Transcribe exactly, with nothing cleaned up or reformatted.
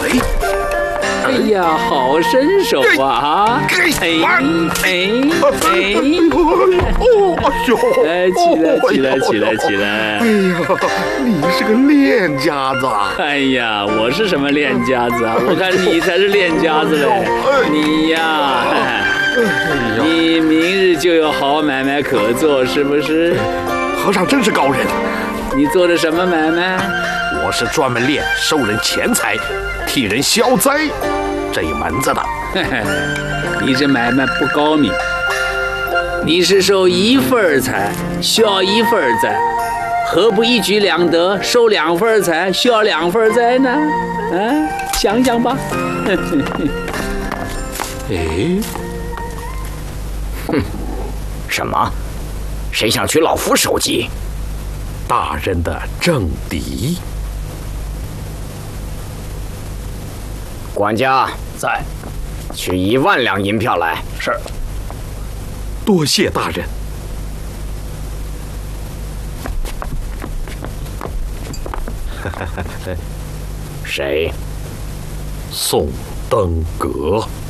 哎呀，好身手啊！哎哎哎！ 哦，哎呦！ 哎，起来起来起来起来！ 哎呀，你是个练家子啊！ 哎呀，我是什么练家子啊？我看你才是练家子嘞！你呀，你明日就有好买卖可做，是不是？ 和尚真是高人。 你做的什么买卖？ 我是专门练收人钱财、替人消灾这一门子的。 你这买卖不高明。你是收一份财，消一份灾，何不一举两得，收两份财，消两份灾呢？啊，想想吧。 哎， 哼，什么？谁想取老夫首级？ 大人的政敌。 管家在， 取一万两银票来。 是。 多谢大人。 谁？ 宋登阁。